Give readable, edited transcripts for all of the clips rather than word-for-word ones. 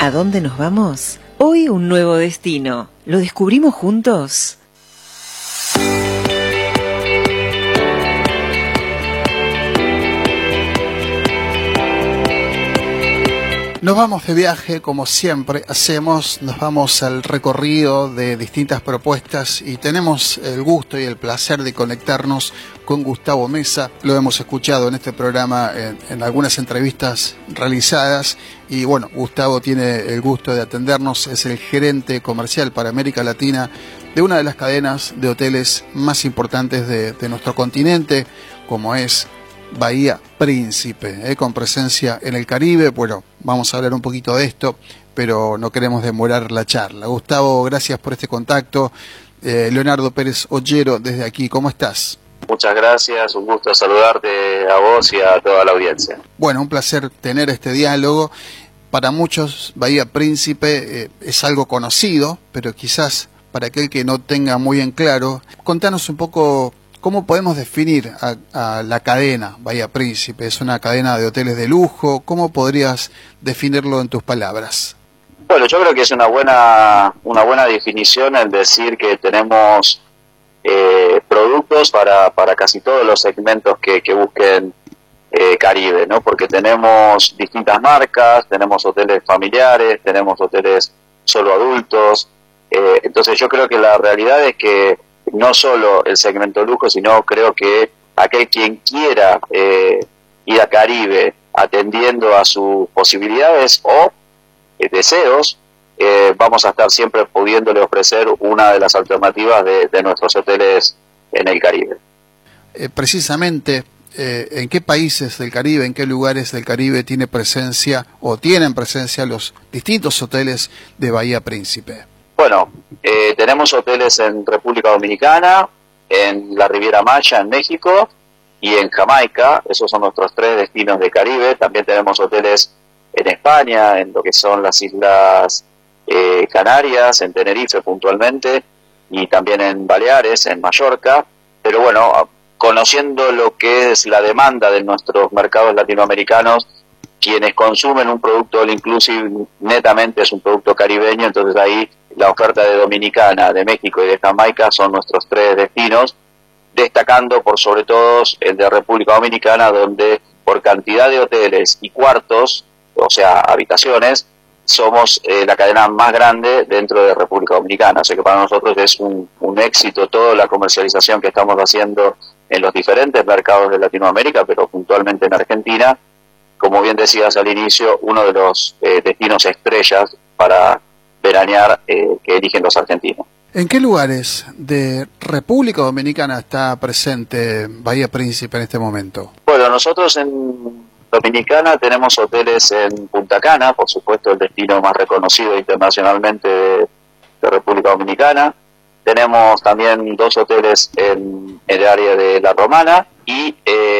¿A dónde nos vamos? Hoy un nuevo destino. ¿Lo descubrimos juntos? Nos vamos de viaje, como siempre hacemos, nos vamos al recorrido de distintas propuestas y tenemos el gusto y el placer de conectarnos con Gustavo Mesa. Lo hemos escuchado en este programa en algunas entrevistas realizadas y bueno, Gustavo tiene el gusto de atendernos, es el gerente comercial para América Latina de una de las cadenas de hoteles más importantes de nuestro continente, como es Bahía Príncipe, con presencia en el Caribe. Bueno, vamos a hablar un poquito de esto, pero no queremos demorar la charla. Gustavo, gracias por este contacto. Leonardo Pérez Ollero, desde aquí, ¿cómo estás? Muchas gracias, un gusto saludarte a vos y a toda la audiencia. Bueno, un placer tener este diálogo. Para muchos, Bahía Príncipe es algo conocido, pero quizás para aquel que no tenga muy en claro, contanos un poco. ¿Cómo podemos definir a la cadena Bahía Príncipe? ¿Es una cadena de hoteles de lujo? ¿Cómo podrías definirlo en tus palabras? Bueno, yo creo que es una buena definición el decir que tenemos productos para casi todos los segmentos que busquen Caribe, ¿no? Porque tenemos distintas marcas, tenemos hoteles familiares, tenemos hoteles solo adultos. Entonces yo creo que la realidad es que no solo el segmento lujo, sino creo que aquel quien quiera ir a Caribe atendiendo a sus posibilidades o deseos, vamos a estar siempre pudiéndole ofrecer una de las alternativas de nuestros hoteles en el Caribe. Precisamente, ¿en qué países del Caribe, en qué lugares del Caribe tiene presencia o tienen presencia los distintos hoteles de Bahía Príncipe? Bueno, tenemos hoteles en República Dominicana, en la Riviera Maya, en México, y en Jamaica. Esos son nuestros 3 destinos de Caribe. También tenemos hoteles en España, en lo que son las Islas Canarias, en Tenerife puntualmente, y también en Baleares, en Mallorca. Pero bueno, conociendo lo que es la demanda de nuestros mercados latinoamericanos, quienes consumen un producto all inclusive netamente es un producto caribeño, entonces ahí la oferta de Dominicana, de México y de Jamaica son nuestros 3 destinos, destacando por sobre todo el de República Dominicana, donde por cantidad de hoteles y cuartos, o sea, habitaciones, somos la cadena más grande dentro de República Dominicana. O sea que para nosotros es un éxito toda la comercialización que estamos haciendo en los diferentes mercados de Latinoamérica, pero puntualmente en Argentina. Como bien decías al inicio, uno de los destinos estrellas para veranear que eligen los argentinos. ¿En qué lugares de República Dominicana está presente Bahía Príncipe en este momento? Bueno, nosotros en Dominicana tenemos hoteles en Punta Cana, por supuesto el destino más reconocido internacionalmente de República Dominicana. Tenemos también 2 hoteles en el área de La Romana y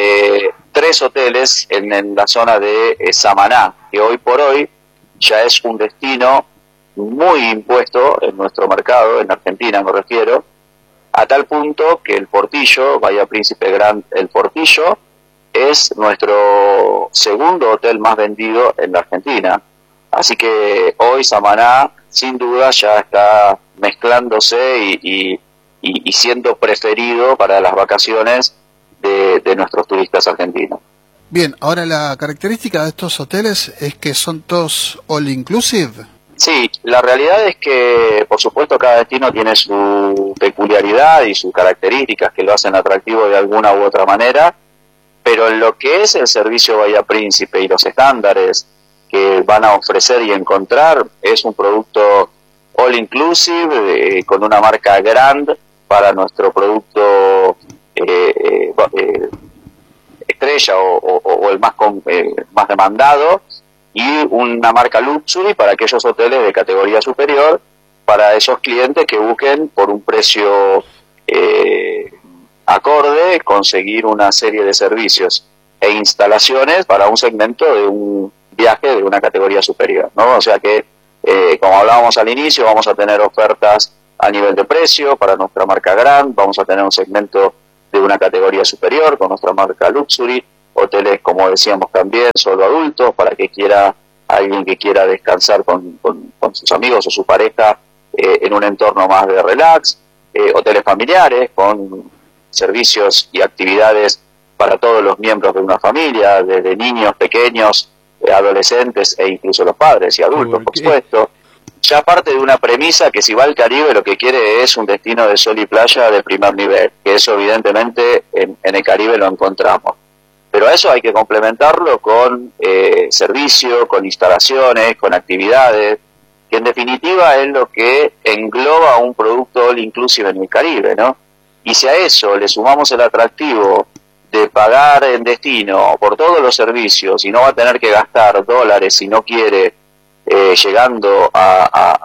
3 hoteles en la zona de Samaná, que hoy por hoy ya es un destino muy impuesto en nuestro mercado, en Argentina me refiero, a tal punto que el Portillo, Bahía Príncipe Grand El Portillo, es nuestro segundo hotel más vendido en la Argentina. Así que hoy Samaná, sin duda, ya está mezclándose y siendo preferido para las vacaciones de nuestros turistas argentinos. Bien, ahora la característica de estos hoteles es que son todos all inclusive. Sí, la realidad es que, por supuesto, cada destino tiene su peculiaridad y sus características que lo hacen atractivo de alguna u otra manera, pero en lo que es el servicio Bahía Príncipe y los estándares que van a ofrecer y encontrar, es un producto all inclusive, con una marca Grand para nuestro producto estrella o el más demandado, y una marca Luxury para aquellos hoteles de categoría superior, para esos clientes que busquen por un precio acorde conseguir una serie de servicios e instalaciones para un segmento de un viaje de una categoría superior, ¿no? O sea que, como hablábamos al inicio, vamos a tener ofertas a nivel de precio para nuestra marca Grand, vamos a tener un segmento de una categoría superior con nuestra marca Luxury, hoteles, como decíamos también, solo adultos, para que quiera alguien que quiera descansar con sus amigos o su pareja en un entorno más de relax, hoteles familiares con servicios y actividades para todos los miembros de una familia, desde niños pequeños, adolescentes e incluso los padres y adultos, por supuesto. Ya parte de una premisa que si va al Caribe lo que quiere es un destino de sol y playa de primer nivel, que eso evidentemente en el Caribe lo encontramos. Pero a eso hay que complementarlo con servicio, con instalaciones, con actividades, que en definitiva es lo que engloba un producto all inclusive en el Caribe, ¿no? Y si a eso le sumamos el atractivo de pagar en destino por todos los servicios y no va a tener que gastar dólares si no quiere, llegando a